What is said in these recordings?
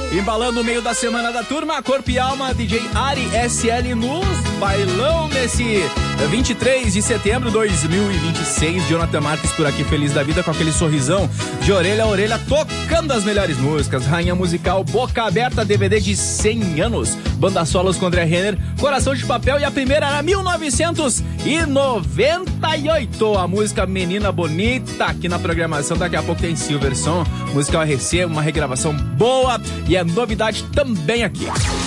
Embalando o meio da semana da turma, Corpo e Alma, DJ Ari SL nos bailão nesse 23 de setembro de 2026. Jonathan Marques por aqui, feliz da vida, com aquele sorrisão de orelha a orelha, tocando as melhores músicas. Rainha musical, Boca Aberta, DVD de 100 anos. Banda solos com André Renner, Coração de Papel, e a primeira era 1998. A música Menina Bonita, aqui na programação. Daqui a pouco tem Silverson, musical RC, uma regravação boa, e é novidade também aqui.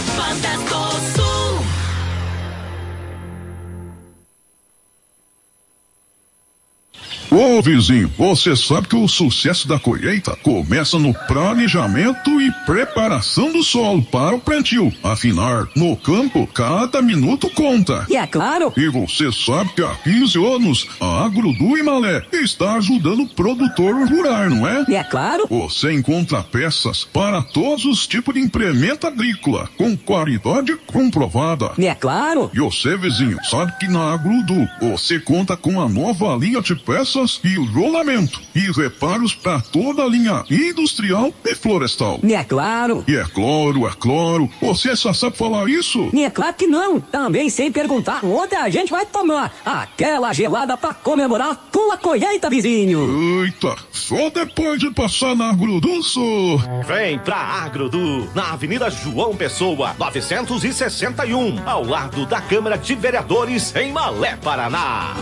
Ô vizinho, você sabe que o sucesso da colheita começa no planejamento e preparação do solo para o plantio. Afinal, no campo, cada minuto conta. E é claro. E você sabe que há 15 anos, a Agrodu Imalé está ajudando o produtor rural, não é? E é claro. Você encontra peças para todos os tipos de implemento agrícola, com qualidade comprovada. E é claro. E você, vizinho, sabe que na Agrodu você conta com a nova linha de peças e o rolamento e reparos para toda a linha industrial e florestal. E é claro. E é claro. Você só sabe falar isso? E é claro que não. Também sem perguntar onde a gente vai tomar aquela gelada para comemorar a tua colheita, vizinho. Eita, só depois de passar na Agrodu, só. Vem pra Agrodu, na Avenida João Pessoa, 961, ao lado da Câmara de Vereadores, em Malé, Paraná.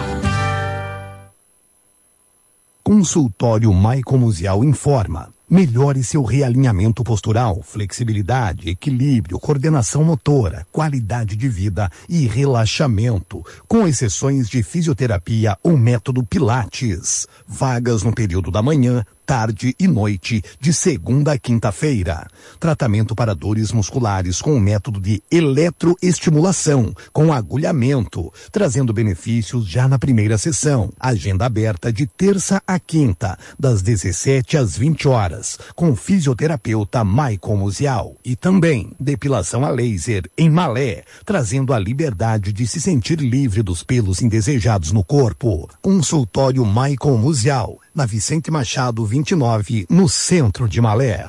Consultório Maicon Musial informa. Melhore seu realinhamento postural, flexibilidade, equilíbrio, coordenação motora, qualidade de vida e relaxamento, com exceções de fisioterapia ou método Pilates. Vagas no período da manhã, tarde e noite, de segunda a quinta-feira. Tratamento para dores musculares com o método de eletroestimulação, com agulhamento, trazendo benefícios já na primeira sessão. Agenda aberta de terça a quinta, das 17 às 20 horas, com fisioterapeuta Maicon Musial. E também depilação a laser em Malé, trazendo a liberdade de se sentir livre dos pelos indesejados no corpo. Consultório Maicon Musial, na Vicente Machado 29, no centro de Malé.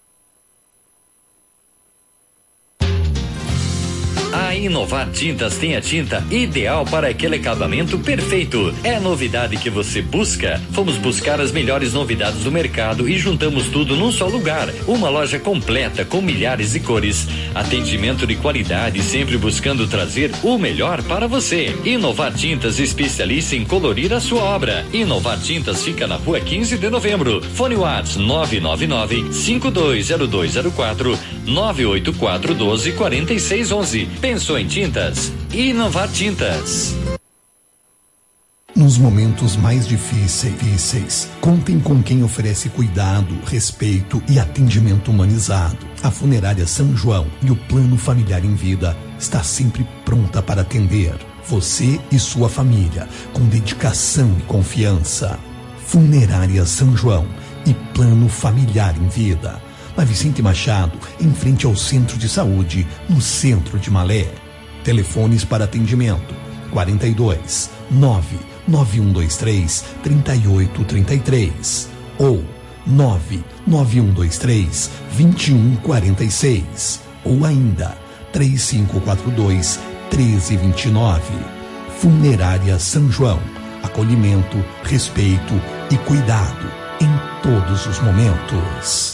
A Inovar Tintas tem a tinta ideal para aquele acabamento perfeito. É a novidade que você busca? Fomos buscar as melhores novidades do mercado e juntamos tudo num só lugar. Uma loja completa com milhares de cores. Atendimento de qualidade, sempre buscando trazer o melhor para você. Inovar Tintas, especialista em colorir a sua obra. Inovar Tintas fica na rua 15 de novembro. Fone WhatsApp 999-520204, 984-12-4611. Pensou em tintas? Inovar Tintas. Nos momentos mais difíceis, contem com quem oferece cuidado, respeito e atendimento humanizado. A Funerária São João e o Plano Familiar em Vida está sempre pronta para atender você e sua família, com dedicação e confiança. Funerária São João e Plano Familiar em Vida. Na Vicente Machado, em frente ao Centro de Saúde, no centro de Malé. Telefones para atendimento: 42 99123 3833 ou 99123 2146 ou ainda 3542 1329. Funerária São João. Acolhimento, respeito e cuidado em todos os momentos.